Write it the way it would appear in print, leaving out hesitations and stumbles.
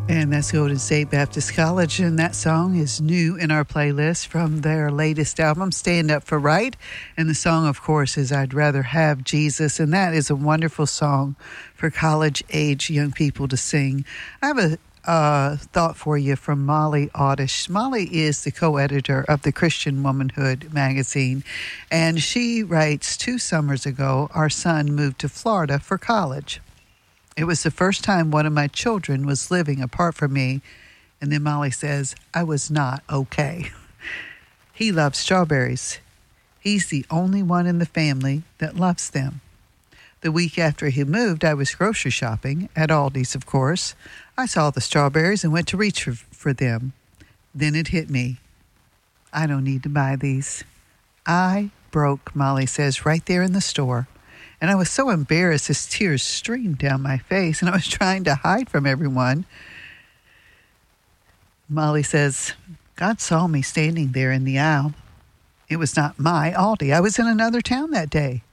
And that's Golden State Baptist College, and that song is new in our playlist from their latest album, Stand Up for Right. And the song, of course, is I'd Rather Have Jesus, and that is a wonderful song for college-age young people to sing. I have a thought for you from Molly Oddish. Molly is the co-editor of the Christian Womanhood magazine, and she writes, 2 summers ago, our son moved to Florida for college. It was the first time one of my children was living apart from me. And then Molly says, I was not okay. He loves strawberries. He's the only one in the family that loves them. The week after he moved, I was grocery shopping, at Aldi's, of course. I saw the strawberries and went to reach for them. Then it hit me. I don't need to buy these. I broke, Molly says, right there in the store. And I was so embarrassed as tears streamed down my face, and I was trying to hide from everyone. Molly says, God saw me standing there in the aisle. It was not my Aldi. I was in another town that day.